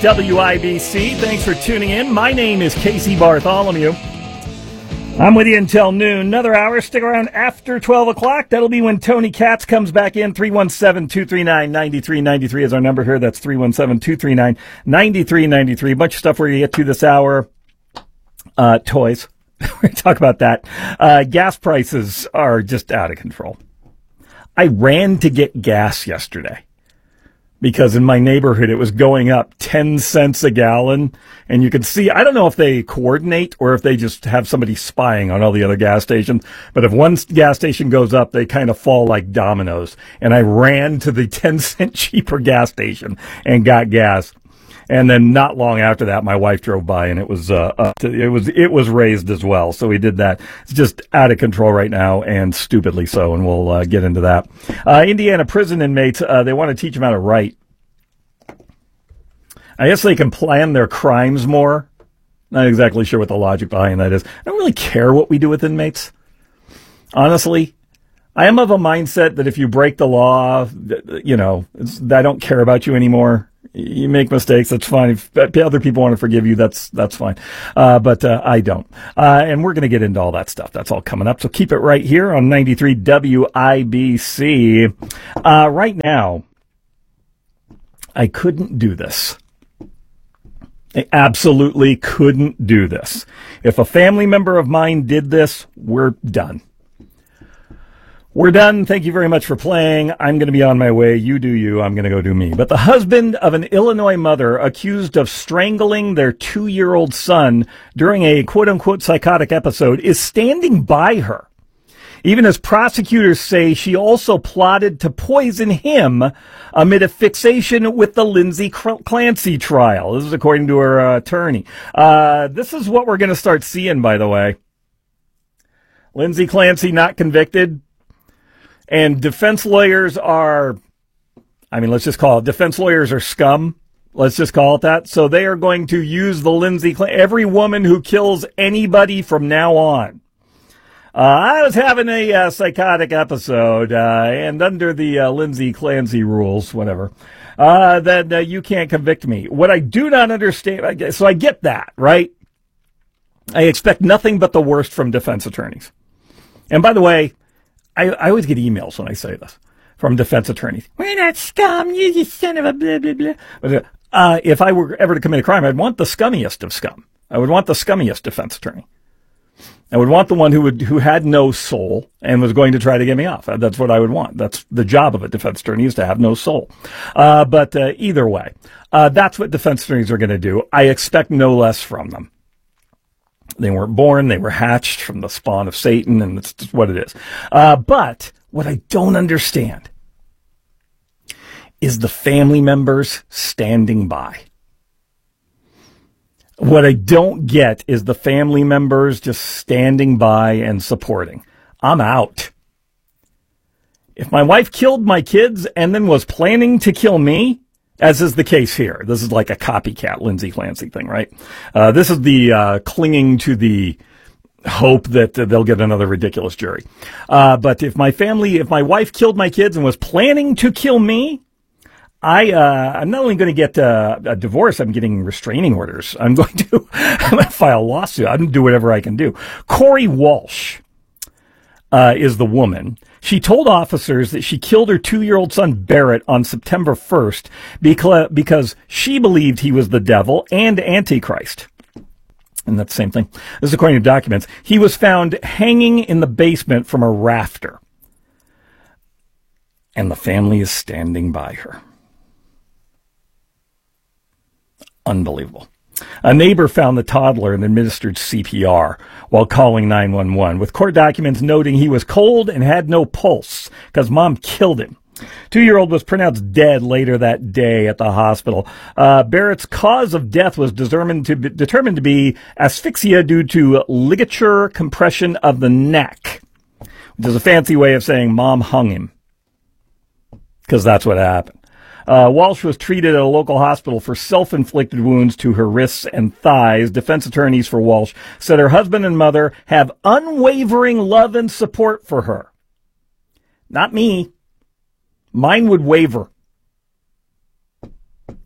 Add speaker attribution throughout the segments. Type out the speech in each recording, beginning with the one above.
Speaker 1: WIBC. Thanks for tuning in. My name is Casey Bartholomew. I'm with you until noon. Another hour. Stick around after 12 o'clock. That'll be when Tony Katz comes back in. 317-239-9393 is our number here. That's 317-239-9393. Bunch of stuff we're going to get to this hour. Toys. We're going to talk about that. Gas prices are just out of control. I ran to get gas yesterday because in my neighborhood it was going up 10 cents a gallon. And you can see, I don't know if they coordinate or if they just have somebody spying on all the other gas stations. But if one gas station goes up, they kind of fall like dominoes. And I ran to the 10-cent cheaper gas station and got gas. And then not long after that, my wife drove by and it was raised as well. So we did that. It's just out of control right now and stupidly so. And we'll get into that. Indiana prison inmates, they want to teach them how to write. I guess they can plan their crimes more. Not exactly sure what the logic behind that is. I don't really care what we do with inmates. Honestly, I am of a mindset that if you break the law, I don't care about you anymore. You make mistakes, that's fine. If other people want to forgive you, that's fine. But I don't. And we're going to get into all that stuff. That's all coming up. So keep it right here on 93 WIBC. Right now, I couldn't do this. I absolutely couldn't do this. If a family member of mine did this, we're done. We're done. Thank you very much for playing. I'm going to be on my way. You do you. I'm going to go do me. But the husband of an Illinois mother accused of strangling their 2-year-old son during a quote-unquote psychotic episode is standing by her. Even as prosecutors say she also plotted to poison him amid a fixation with the Lindsay Clancy trial. This is according to her attorney. This is what we're going to start seeing, by the way. Lindsay Clancy not convicted. And defense lawyers are, let's just call it, defense lawyers are scum. Let's just call it that. So they are going to use the Lindsay Clancy, every woman who kills anybody from now on. I was having a psychotic episode, and under the Lindsay Clancy rules, whatever, then you can't convict me. What I do not understand, so I get that, right? I expect nothing but the worst from defense attorneys. And by the way, I always get emails when I say this from defense attorneys. We're not scum, you son of a blah, blah, blah. If I were ever to commit a crime, I'd want the scummiest of scum. I would want the scummiest defense attorney. I would want the one who had no soul and was going to try to get me off. That's what I would want. That's the job of a defense attorney, is to have no soul. But either way, that's what defense attorneys are going to do. I expect no less from them. They weren't born. They were hatched from the spawn of Satan, and that's just what it is. But what I don't understand is the family members standing by. What I don't get is the family members just standing by and supporting. I'm out. If my wife killed my kids and then was planning to kill me, as is the case here, this is like a copycat Lindsay Clancy thing, right? This is the clinging to the hope that they'll get another ridiculous jury. But if my wife killed my kids and was planning to kill me, I'm not only going to get a divorce, I'm getting restraining orders. I'm going to file a lawsuit. I'm going to do whatever I can do. Corey Walsh is the woman. She told officers that she killed her 2-year-old son Barrett on September 1st because she believed he was the devil and Antichrist. And that's the same thing. This is according to documents. He was found hanging in the basement from a rafter. And the family is standing by her. Unbelievable. A neighbor found the toddler and administered CPR while calling 911, with court documents noting he was cold and had no pulse because mom killed him. 2-year-old was pronounced dead later that day at the hospital. Barrett's cause of death was determined to be asphyxia due to ligature compression of the neck, which is a fancy way of saying mom hung him, because that's what happened. Walsh was treated at a local hospital for self-inflicted wounds to her wrists and thighs. Defense attorneys for Walsh said her husband and mother have unwavering love and support for her. Not me. Mine would waver.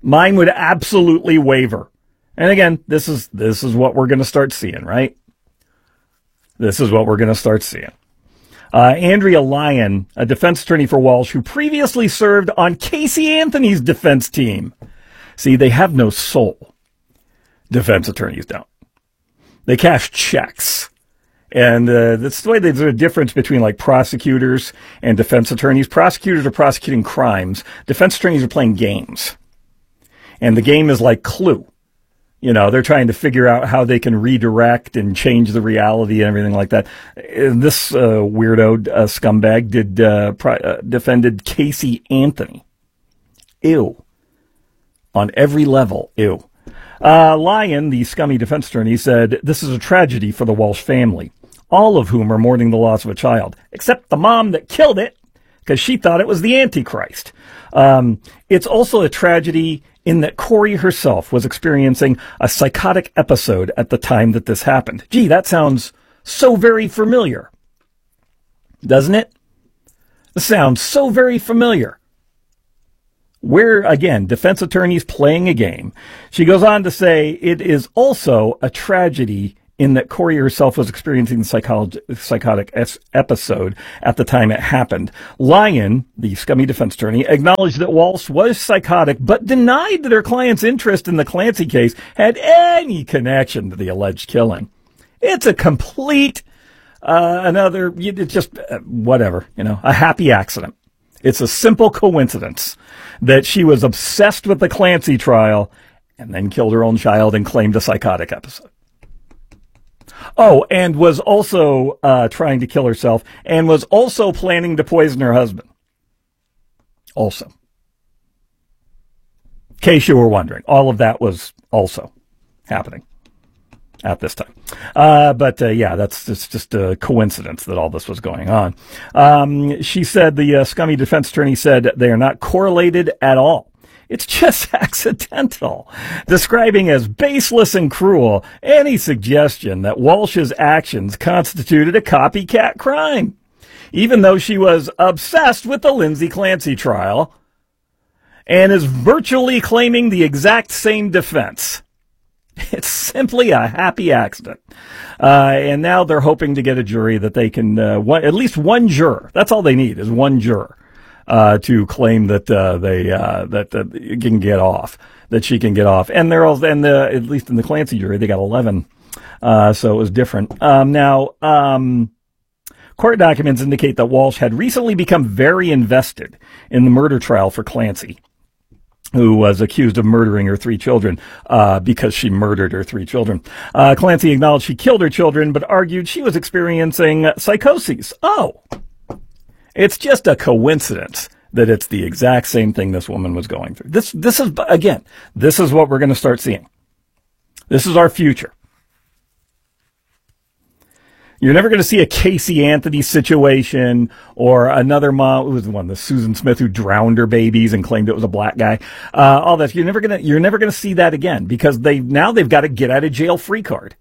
Speaker 1: Mine would absolutely waver. And again, this is what we're going to start seeing, right? This is what we're going to start seeing. Andrea Lyon, a defense attorney for Walsh, who previously served on Casey Anthony's defense team. See, they have no soul. Defense attorneys don't. They cash checks. And that's the way there's a difference between like prosecutors and defense attorneys. Prosecutors are prosecuting crimes. Defense attorneys are playing games. And the game is like Clue. You know, they're trying to figure out how they can redirect and change the reality and everything like that. This weirdo scumbag defended Casey Anthony. Ew. On every level, ew. Lyon, the scummy defense attorney, said, "This is a tragedy for the Walsh family, all of whom are mourning the loss of a child, except the mom that killed it because she thought it was the Antichrist. It's also a tragedy in that Corey herself was experiencing a psychotic episode at the time that this happened." Gee, that sounds so very familiar, doesn't it? It sounds so very familiar. We're, again, defense attorneys playing a game. She goes on to say, it is also a tragedy in that Corey herself was experiencing the psychotic episode at the time it happened. Lyon, the scummy defense attorney, acknowledged that Walsh was psychotic, but denied that her client's interest in the Clancy case had any connection to the alleged killing. It's a complete, it's just whatever, a happy accident. It's a simple coincidence that she was obsessed with the Clancy trial and then killed her own child and claimed a psychotic episode. Oh, and was also trying to kill herself and was also planning to poison her husband. Also. In case you were wondering, all of that was also happening at this time. That's just a coincidence that all this was going on. She said, the scummy defense attorney said, they are not correlated at all. It's just accidental, describing as baseless and cruel any suggestion that Walsh's actions constituted a copycat crime, even though she was obsessed with the Lindsay Clancy trial and is virtually claiming the exact same defense. It's simply a happy accident. And now they're hoping to get a jury that they can, at least one juror. That's all they need is one juror, to claim that, that you can get off, that she can get off. And at least in the Clancy jury, they got 11. So it was different. Court documents indicate that Walsh had recently become very invested in the murder trial for Clancy, who was accused of murdering her 3 children because she murdered her 3 children. Clancy acknowledged she killed her children, but argued she was experiencing psychoses. Oh, it's just a coincidence that it's the exact same thing this woman was going through. This is what we're going to start seeing. This is our future. You're never going to see a Casey Anthony situation or another mom. Who was the one, the Susan Smith who drowned her babies and claimed it was a black guy. All that. You're never going to see that again because they've got a get out of jail free card.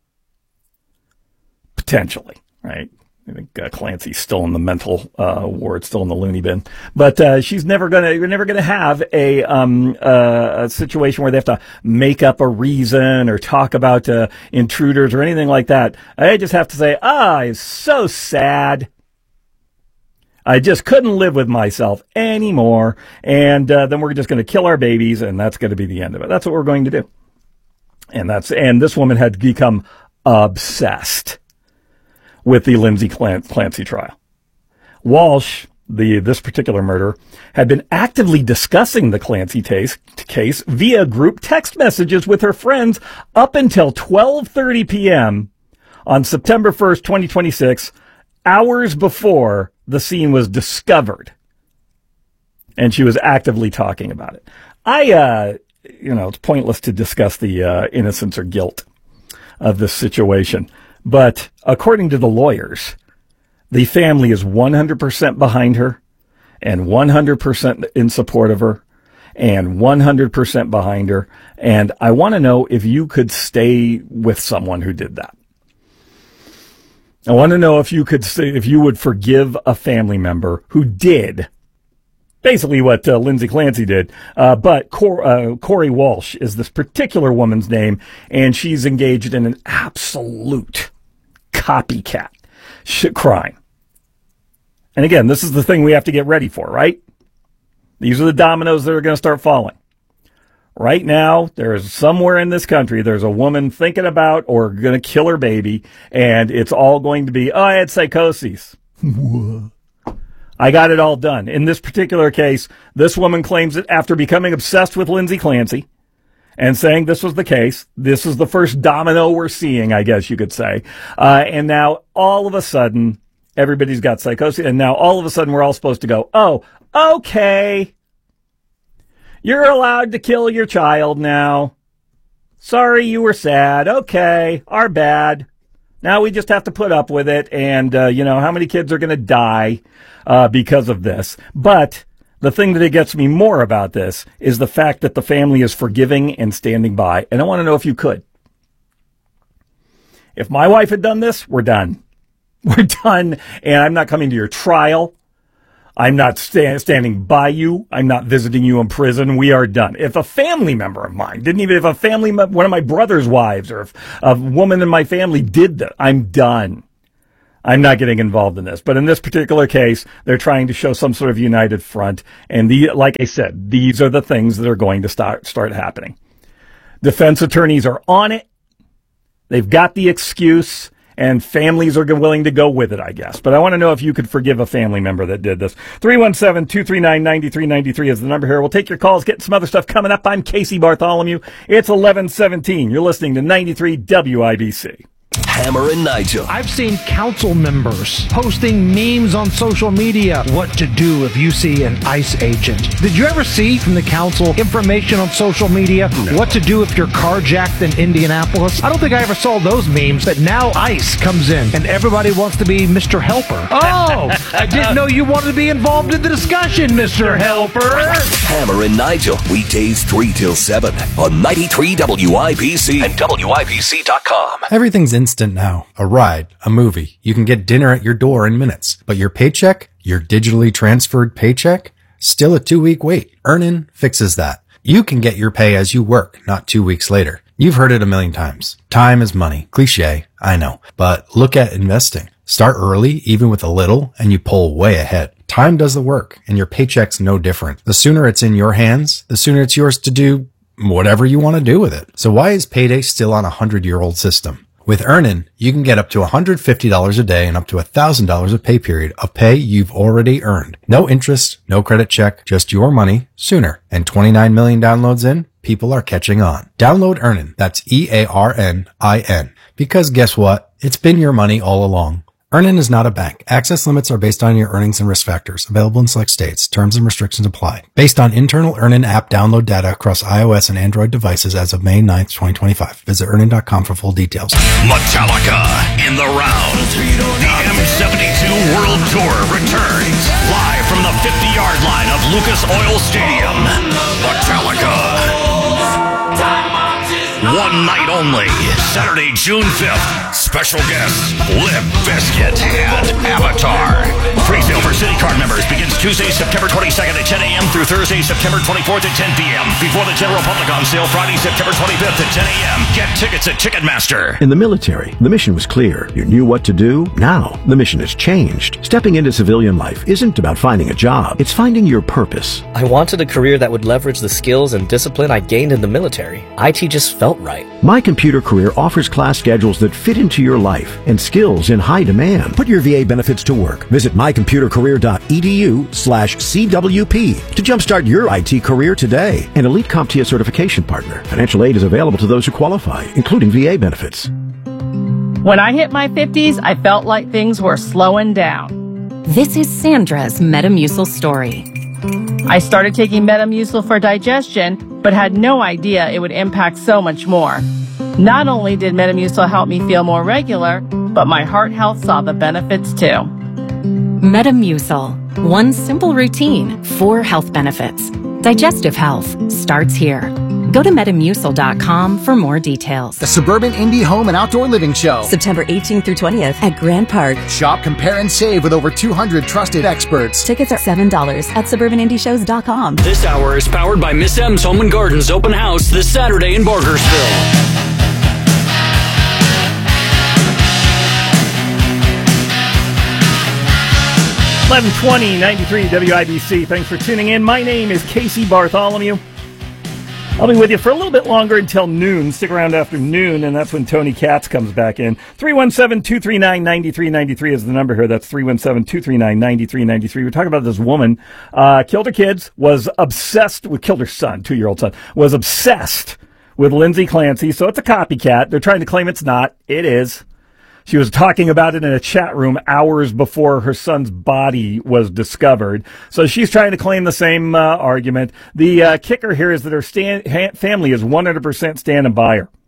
Speaker 1: Potentially, right? I think Clancy's still in the mental ward, still in the loony bin. But you're never gonna have a situation where they have to make up a reason or talk about intruders or anything like that. I just have to say, I'm so sad. I just couldn't live with myself anymore. And then we're just going to kill our babies, and that's going to be the end of it. That's what we're going to do. And this woman had become obsessed with the Lindsay Clancy trial. Walsh, this particular murderer, had been actively discussing the Clancy case via group text messages with her friends up until 12:30 p.m. on September 1st, 2026, hours before the scene was discovered. And she was actively talking about it. It's pointless to discuss the innocence or guilt of this situation. But according to the lawyers, the family is 100% behind her and 100% in support of her and 100% behind her. And I want to know if you could stay with someone who did that. I want to know if you would forgive a family member who did basically what Lindsay Clancy did. But Corey Walsh is this particular woman's name, and she's engaged in an absolute copycat crime. And again, this is the thing we have to get ready for, right? These are the dominoes that are going to start falling. Right now, there is somewhere in this country, there's a woman thinking about or going to kill her baby, and it's all going to be, I had psychosis. I got it all done. In this particular case, this woman claims that after becoming obsessed with Lindsay Clancy and saying this was the case, this is the first domino we're seeing, I guess you could say. And now all of a sudden, everybody's got psychosis, and now all of a sudden we're all supposed to go, oh, okay. You're allowed to kill your child now. Sorry you were sad. Okay, our bad. Now we just have to put up with it. And, how many kids are going to die because of this? But the thing that gets me more about this is the fact that the family is forgiving and standing by. And I want to know if you could. If my wife had done this, we're done. We're done. And I'm not coming to your trial. I'm not standing by you. I'm not visiting you in prison. We are done. If a family member of mine one of my brother's wives or if a woman in my family did that, I'm done. I'm not getting involved in this. But in this particular case, they're trying to show some sort of united front. And like I said, these are the things that are going to start happening. Defense attorneys are on it. They've got the excuse. And families are willing to go with it, I guess. But I want to know if you could forgive a family member that did this. 317-239-9393 is the number here. We'll take your calls, get some other stuff coming up. I'm Casey Bartholomew. It's 11:17. You're listening to 93 WIBC.
Speaker 2: Hammer and Nigel.
Speaker 3: I've seen council members posting memes on social media. What to do if you see an ICE agent. Did you ever see from the council information on social media? No. What to do if you're carjacked in Indianapolis? I don't think I ever saw those memes, but now ICE comes in and everybody wants to be Mr. Helper. Oh, I didn't know you wanted to be involved in the discussion, Mr. Helper.
Speaker 2: Hammer and Nigel, weekdays 3 till 7 on 93 WIBC and WIBC.com.
Speaker 4: Everything's instant now. A ride, a movie. You can get dinner at your door in minutes. But your paycheck, your digitally transferred paycheck, still a 2-week wait. Earnin fixes that. You can get your pay as you work, not 2 weeks later. You've heard it a million times. Time is money. Cliché, I know. But look at investing. Start early, even with a little, and you pull way ahead. Time does the work, and your paycheck's no different. The sooner it's in your hands, the sooner it's yours to do whatever you want to do with it. So why is payday still on a 100-year-old system? With Earnin, you can get up to $150 a day and up to $1,000 a pay period of pay you've already earned. No interest, no credit check, just your money sooner. And 29 million downloads in, people are catching on. Download Earnin. That's EARNIN. Because guess what? It's been your money all along. Earnin is not a bank. Access limits are based on your earnings and risk factors. Available in select states. Terms and restrictions apply. Based on internal Earnin app download data across iOS and Android devices as of May 9th, 2025. Visit Earnin.com for full details.
Speaker 2: Metallica in the round. The M72 World Tour returns live from the 50-yard line of Lucas Oil Stadium. Metallica. One night only. Saturday, June 5th. Special guests, Limp Bizkit and Avatar. Pre-sale for City Card members begins Tuesday, September 22nd at 10 a.m. through Thursday, September 24th at 10 p.m. Before the general public on sale Friday, September 25th at 10 a.m. Get tickets at Ticketmaster.
Speaker 5: In the military, the mission was clear. You knew what to do. Now, the mission has changed. Stepping into civilian life isn't about finding a job. It's finding your purpose.
Speaker 6: I wanted a career that would leverage the skills and discipline I gained in the military. IT just felt right.
Speaker 5: My Computer Career offers class schedules that fit into your life and skills in high demand. Put your VA benefits to work. Visit mycomputercareer.edu/CWP to jumpstart your IT career today. An elite CompTIA certification partner. Financial aid is available to those who qualify, including VA benefits.
Speaker 7: When I hit my 50s, I felt like things were slowing down.
Speaker 8: This is Sandra's Metamucil story.
Speaker 7: I started taking Metamucil for digestion, but had no idea it would impact so much more. Not only did Metamucil help me feel more regular, but my heart health saw the benefits too.
Speaker 8: Metamucil. One simple routine, 4 health benefits. Digestive health starts here. Go to Metamucil.com for more details.
Speaker 9: The Suburban Indie Home and Outdoor Living Show.
Speaker 10: September 18th through 20th at Grand Park.
Speaker 9: Shop, compare, and save with over 200 trusted experts.
Speaker 10: Tickets are $7 at suburbanindieshows.com.
Speaker 11: This hour is powered by Miss M's Home and Gardens open house this Saturday in Bargersville.
Speaker 1: 1120, 93 WIBC. Thanks for tuning in. My name is Casey Bartholomew. I'll be with you for a little bit longer until noon. Stick around after noon, and that's when Tony Katz comes back in. 317-239-9393 is the number here. That's 317-239-9393. We're talking about this woman, killed her kids, was obsessed with, killed her son, 2-year-old son, was obsessed with Lindsay Clancy. So it's a copycat. They're trying to claim it's not. It is. She was talking about it in a chat room hours before her son's body was discovered. So she's trying to claim the same argument. The kicker here is that her family is 100% standing by her.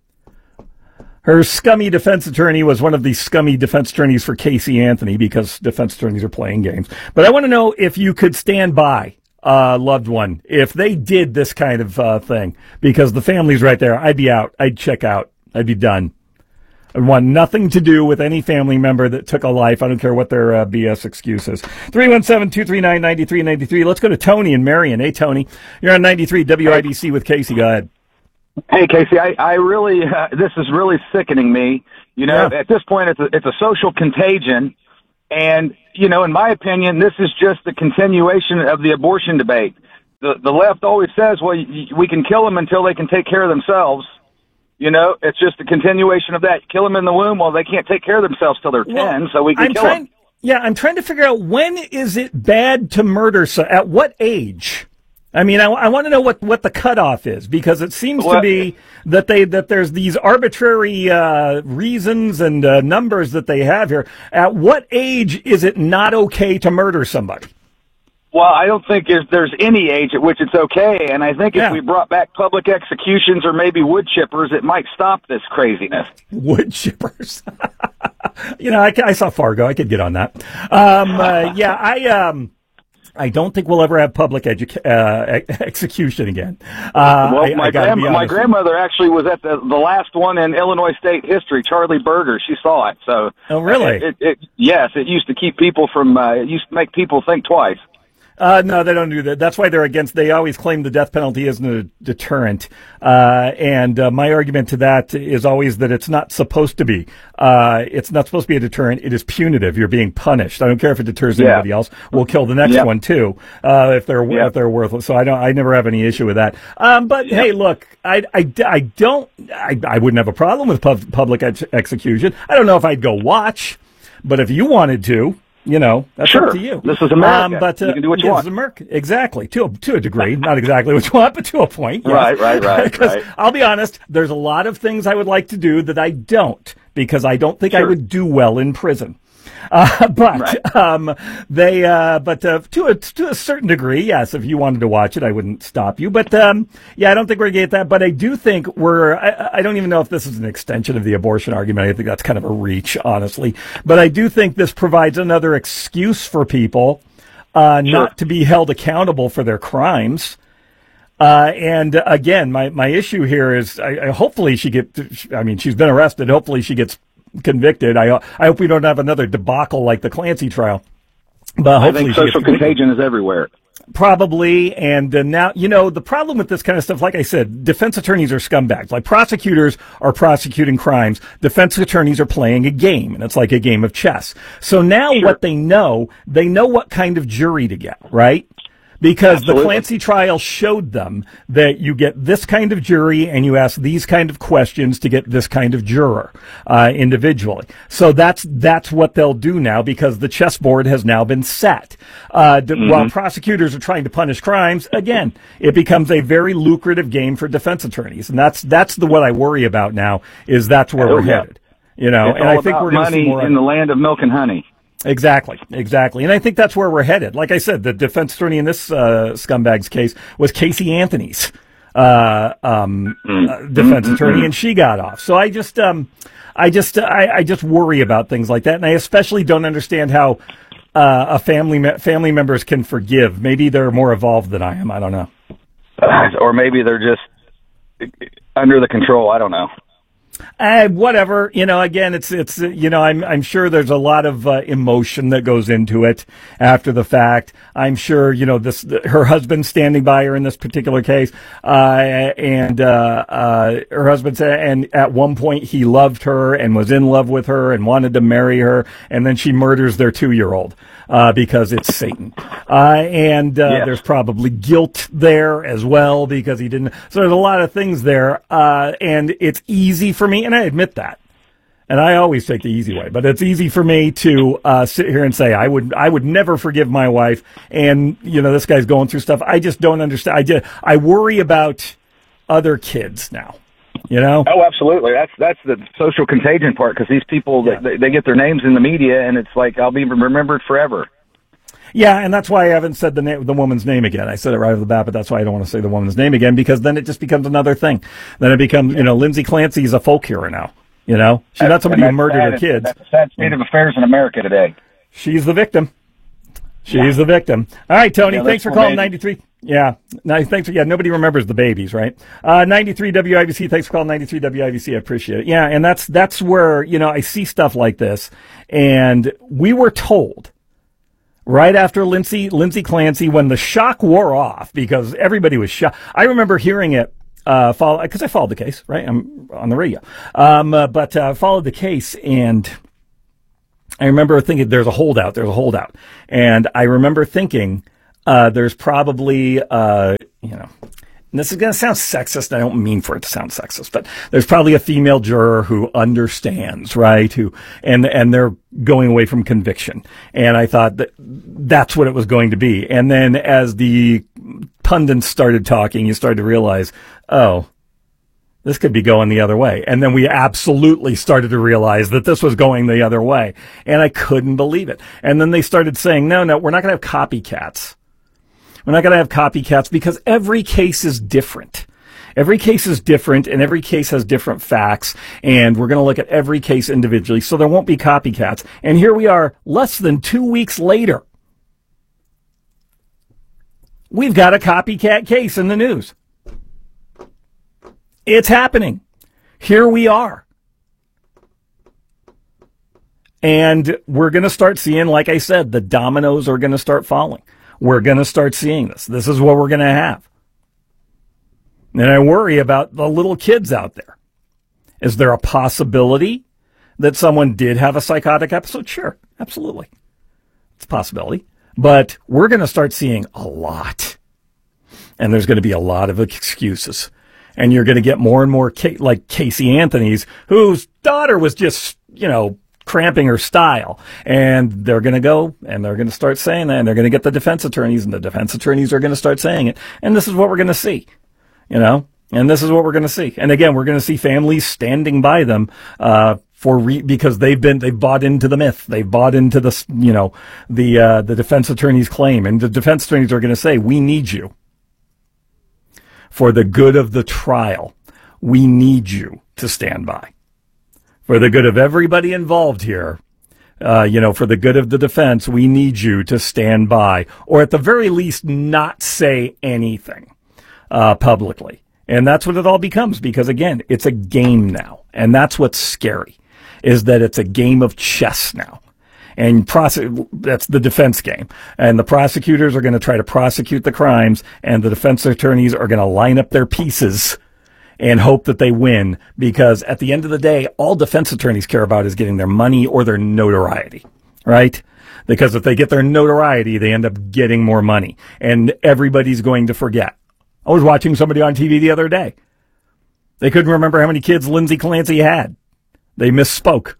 Speaker 1: Her scummy defense attorney was one of the scummy defense attorneys for Casey Anthony, because defense attorneys are playing games. But I want to know if you could stand by a loved one if they did this kind of thing, because the family's right there. I'd be out. I'd check out. I'd be done. I want nothing to do with any family member that took a life. I don't care what their BS excuse is. 317-239-9393. Let's go to Tony in Marion. Hey, Tony. You're on 93 WIBC with Casey. Go ahead.
Speaker 12: Hey, Casey, I really, this is really sickening me. You know, At this point, it's a social contagion. And, you know, in my opinion, this is just the continuation of the abortion debate. The left always says, well, we can kill them until they can take care of themselves. You know, it's just a continuation of that. Kill them in the womb. Well, they can't take care of themselves till they're 10, so we can kill them.
Speaker 1: Yeah, I'm trying to figure out, when is it bad to murder? So at what age? I mean, I want to know what the cutoff is, because it seems to be that there's these arbitrary reasons and numbers that they have here. At what age is it not okay to murder somebody?
Speaker 12: Well, I don't think there's any age at which it's okay, and I think if we brought back public executions or maybe wood chippers, it might stop this craziness.
Speaker 1: Wood chippers. You know, I saw Fargo. I could get on that. I don't think we'll ever have public execution again.
Speaker 12: My grandmother actually was at the last one in Illinois state history, Charlie Berger. She saw it. So.
Speaker 1: Oh, really?
Speaker 12: Yes, it used to keep people from. It used to make people think twice.
Speaker 1: No, they don't do that. That's why they're against. They always claim the death penalty isn't a deterrent. And my argument to that is always that it's not supposed to be. It's not supposed to be a deterrent. It is punitive. You're being punished. I don't care if it deters anybody else. We'll kill the next one too, if they're worthless. So I never have any issue with that. But hey, look, I wouldn't have a problem with public execution. I don't know if I'd go watch, but if you wanted to, you know, that's up to you.
Speaker 12: This is America.
Speaker 1: But
Speaker 12: you can do what you want.
Speaker 1: This is America. Exactly. To a degree. Not exactly what you want, but to a point. Yes.
Speaker 12: Right.
Speaker 1: Because I'll be honest, there's a lot of things I would like to do that I don't, because I don't think I would do well in prison. To a certain degree, yes, if you wanted to watch it, I wouldn't stop you. But, I don't think we're going to get that. But I do think I don't even know if this is an extension of the abortion argument. I think that's kind of a reach, honestly. But I do think this provides another excuse for people, not to be held accountable for their crimes. And again, my issue here is, hopefully she's been arrested. Hopefully she gets convicted. I hope we don't have another debacle like the Clancy trial. But
Speaker 12: I think social contagion is everywhere.
Speaker 1: Probably. And now, you know, the problem with this kind of stuff, like I said, defense attorneys are scumbags. Like, prosecutors are prosecuting crimes. Defense attorneys are playing a game, and it's like a game of chess. So now what they know what kind of jury to get, right? Because the Clancy trial showed them that you get this kind of jury and you ask these kind of questions to get this kind of juror individually. So that's what they'll do now, because the chessboard has now been set. While prosecutors are trying to punish crimes, again, it becomes a very lucrative game for defense attorneys, and that's what I worry about now. Is that's where we're headed. You know,
Speaker 12: and I think we're going to see more in the land of milk and honey.
Speaker 1: Exactly. And I think that's where we're headed. Like I said, the defense attorney in this scumbag's case was Casey Anthony's defense attorney, and she got off. So I just worry about things like that, and I especially don't understand how family members can forgive. Maybe they're more evolved than I am. I don't know.
Speaker 12: Or maybe they're just under the control. I don't know.
Speaker 1: Whatever, again, it's I'm sure there's a lot of emotion that goes into it after the fact. I'm sure, her husband standing by her in this particular case, and her husband said, and at one point he loved her and was in love with her and wanted to marry her, and then she murders their 2-year-old. Because it's Satan. There's probably guilt there as well because he didn't. So there's a lot of things there. And it's easy for me, and I admit that. And I always take the easy way, but it's easy for me to sit here and say I would never forgive my wife. And this guy's going through stuff. I just don't understand. I worry about other kids now.
Speaker 12: Oh, absolutely. That's the social contagion part, because these people, they get their names in the media, and it's like, I'll be remembered forever.
Speaker 1: Yeah, and that's why I haven't said the woman's name again. I said it right off the bat, but that's why I don't want to say the woman's name again, because then it just becomes another thing. Then it becomes, Lindsay Clancy is a folk hero now. She's not somebody who murdered her kids.
Speaker 12: That's a sad state of affairs in America today.
Speaker 1: She's the victim. She's the victim. All right, Tony, thanks for calling 93. Yeah, no, thanks. Yeah, nobody remembers the babies, right? 93 WIBC. Thanks for calling 93 WIBC. I appreciate it. Yeah, and that's where I see stuff like this, and we were told right after Lindsay Clancy, when the shock wore off, because everybody was shocked. I remember hearing it because I followed the case. Right, I'm on the radio, but followed the case, and I remember thinking there's a holdout, and I remember thinking. There's probably, and this is going to sound sexist. I don't mean for it to sound sexist, but there's probably a female juror who understands, right? And they're going away from conviction. And I thought that's what it was going to be. And then as the pundits started talking, you started to realize, oh, this could be going the other way. And then we absolutely started to realize that this was going the other way. And I couldn't believe it. And then they started saying, no, we're not going to have copycats. We're not going to have copycats because every case is different. Every case is different, and every case has different facts, and we're going to look at every case individually, so there won't be copycats. And here we are, less than 2 weeks later. We've got a copycat case in the news. It's happening. Here we are. And we're going to start seeing, like I said, the dominoes are going to start falling. We're going to start seeing this. This is what we're going to have. And I worry about the little kids out there. Is there a possibility that someone did have a psychotic episode? Sure, absolutely. It's a possibility. But we're going to start seeing a lot. And there's going to be a lot of excuses. And you're going to get more and more like Casey Anthony's, whose daughter was just, cramping her style. And they're going to go and they're going to start saying that, and they're going to get the defense attorneys, and the defense attorneys are going to start saying it. And this is what we're going to see, and this is what we're going to see. And again, we're going to see families standing by them, because they've bought into the myth. They've bought into the defense attorney's claim. And the defense attorneys are going to say, we need you for the good of the trial. We need you to stand by. For the good of everybody involved here, for the good of the defense, we need you to stand by, or at the very least not say anything publicly. And that's what it all becomes, because again, it's a game now. And that's what's scary, is that it's a game of chess now. And that's the defense game. And the prosecutors are going to try to prosecute the crimes, and the defense attorneys are going to line up their pieces and hope that they win, because at the end of the day, all defense attorneys care about is getting their money or their notoriety, right? Because if they get their notoriety, they end up getting more money, and everybody's going to forget. I was watching somebody on TV the other day. They couldn't remember how many kids Lindsay Clancy had. They misspoke.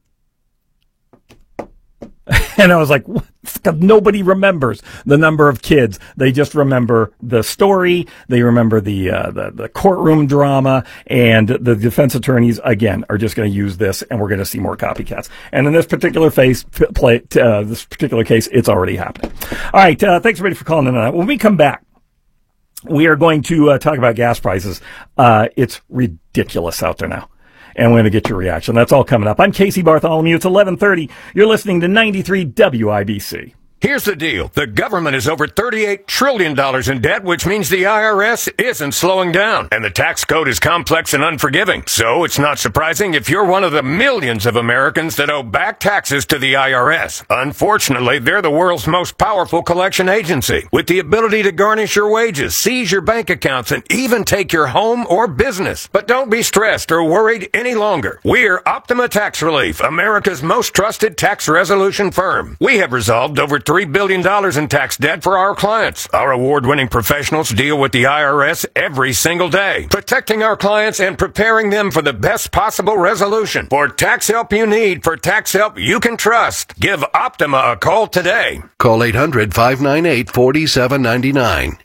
Speaker 1: And I was like, what? Nobody remembers the number of kids. They just remember the story. They remember the courtroom drama, and the defense attorneys, again, are just going to use this, and we're going to see more copycats. And in this particular case, it's already happening. All right. Thanks everybody for calling in on that. When we come back, we are going to talk about gas prices. It's ridiculous out there now. And we're going to get your reaction. That's all coming up. I'm Casey Bartholomew. It's 11:30. You're listening to 93 WIBC.
Speaker 13: Here's the deal. The government is over $38 trillion in debt, which means the IRS isn't slowing down. And the tax code is complex and unforgiving. So it's not surprising if you're one of the millions of Americans that owe back taxes to the IRS. Unfortunately, they're the world's most powerful collection agency, with the ability to garnish your wages, seize your bank accounts, and even take your home or business. But don't be stressed or worried any longer. We're Optima Tax Relief, America's most trusted tax resolution firm. We have resolved over $3 billion in tax debt for our clients. Our award-winning professionals deal with the IRS every single day, protecting our clients and preparing them for the best possible resolution. For tax help you need, for tax help you can trust, give Optima a call today.
Speaker 14: Call 800-598-4799.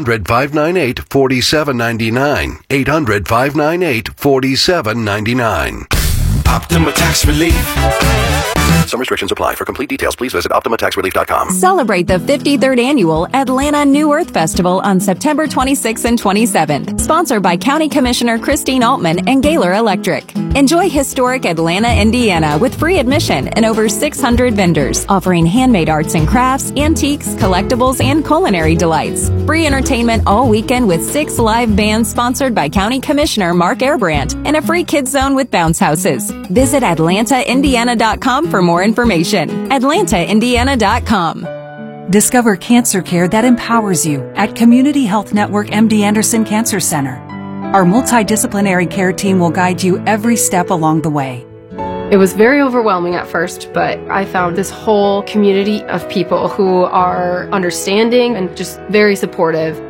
Speaker 14: 800-598-4799. 800-598-4799.
Speaker 2: Optima Tax Relief.
Speaker 14: Some restrictions apply. For complete details, please visit OptimaTaxRelief.com.
Speaker 10: Celebrate the 53rd Annual Atlanta New Earth Festival on September 26th and 27th. Sponsored by County Commissioner Christine Altman and Gaylor Electric. Enjoy historic Atlanta, Indiana with free admission and over 600 vendors offering handmade arts and crafts, antiques, collectibles, and culinary delights. Free entertainment all weekend with 6 live bands sponsored by County Commissioner Mark Airbrandt and a free kids zone with bounce houses. Visit AtlantaIndiana.com for more information. AtlantaIndiana.com.
Speaker 15: Discover cancer care that empowers you at Community Health Network MD Anderson Cancer Center. Our multidisciplinary care team will guide you every step along the way.
Speaker 16: It was very overwhelming at first, but I found this whole community of people who are understanding and just very supportive.